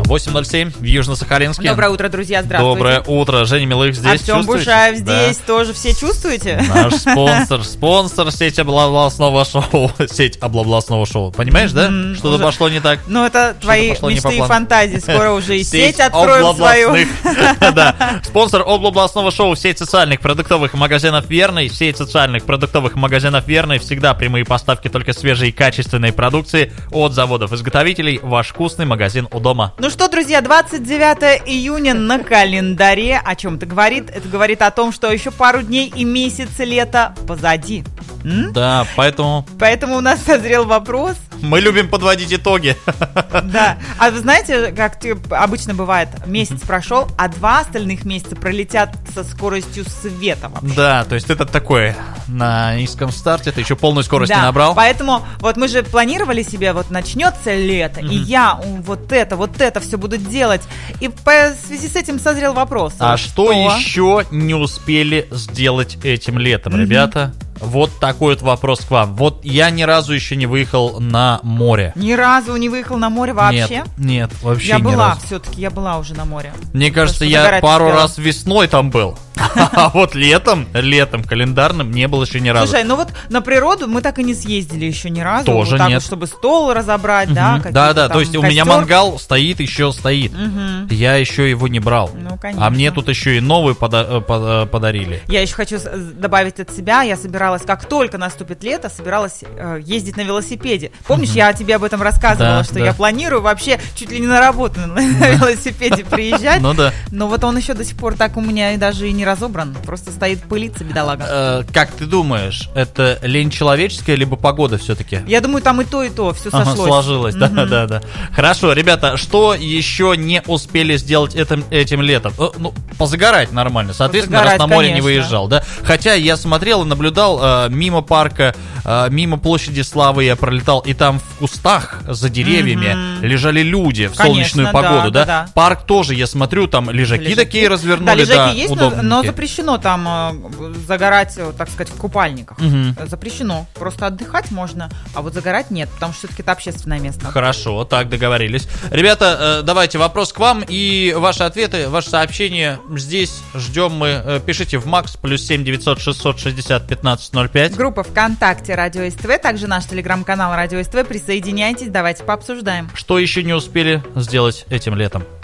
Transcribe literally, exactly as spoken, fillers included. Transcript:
восемь ноль семь в Южно-Сахалинске. Доброе утро, друзья, здравствуйте. Доброе утро, Женя Милых здесь. Артем Бушаев здесь, да. Тоже все чувствуете? Наш спонсор, спонсор сети областного шоу. Сеть областного шоу. Понимаешь, да? Mm-hmm. Что-то уже пошло не так. Ну, это Что-то твои мечты и фантазии. Скоро уже и сеть откроем свою. Да. Спонсор областного шоу, сеть социальных продуктовых магазинов Верный. Сеть социальных продуктовых магазинов Верный. Всегда прямые поставки только свежей и качественной продукции от заводов-изготовителей. Ваш вкусный магазин у дома. Ну что, друзья, двадцать девятое июня на календаре. О чем это говорит? Это говорит о том, что еще пару дней и месяц лета позади. М? Да, поэтому... Поэтому у нас созрел вопрос. Мы любим подводить итоги. Да. А вы знаете, как обычно бывает, месяц прошел, а два остальных месяца пролетят со скоростью света вообще. Да, то есть это такое на низком старте, ты еще полную скорость да, не набрал. Поэтому вот мы же планировали себе, вот начнется лето, mm-hmm. и я вот это, вот это все буду делать. И по связи с этим созрел вопрос. А что, что еще не успели сделать этим летом, mm-hmm. ребята? Вот такой вот вопрос к вам. Вот я ни разу еще не выехал на море. Ни разу не выехал на море вообще? Нет, нет, вообще я ни была, разу. все-таки я была уже на море. Мне кажется, я пару успела. раз весной там был. А вот летом, летом календарным не был еще ни разу. Слушай, ну вот на природу мы так и не съездили еще ни разу. Тоже вот так нет. Вот, чтобы стол разобрать, да? Да, да, то есть у меня мангал стоит, еще стоит. Я еще его не брал. Ну, конечно. А мне тут еще и новый подарили. Я еще хочу добавить от себя. Я собиралась, как только наступит лето, собиралась ездить на велосипеде. Помнишь, я тебе об этом рассказывала, что я планирую вообще чуть ли не на работу на велосипеде приезжать. Ну да. Но вот он еще до сих пор так у меня и даже и не разобран, просто стоит пылиться, бедолага. Э, как ты думаешь, это лень человеческая, либо погода все-таки? Я думаю, там и то, и то, все сошлось. Ага, сложилось, да, mm-hmm. да, да. Хорошо, ребята, что еще не успели сделать этим, этим летом? Э, ну, позагорать нормально, соответственно, позагорать, раз на море конечно. Не выезжал, да? Хотя я смотрел и наблюдал э, мимо парка, э, мимо площади Славы я пролетал, и там в кустах за деревьями mm-hmm. лежали люди в конечно, солнечную погоду, да, да? да? Парк тоже, я смотрю, там лежаки, лежаки. такие развернули, да, лежаки да, есть, но, но запрещено там э, загорать, так сказать, в купальниках. Угу. Запрещено. Просто отдыхать можно, а вот загорать нет, потому что все-таки это общественное место. Хорошо, так договорились. Ребята, э, давайте вопрос к вам и ваши ответы, ваши сообщения здесь ждем мы. Э, пишите в Макс плюс семь девятьсот шестьсот шестьдесят пятнадцать ноль пять. Группа ВКонтакте Радио СТВ, также наш телеграм-канал Радио СТВ. Присоединяйтесь, давайте пообсуждаем. Что еще не успели сделать этим летом?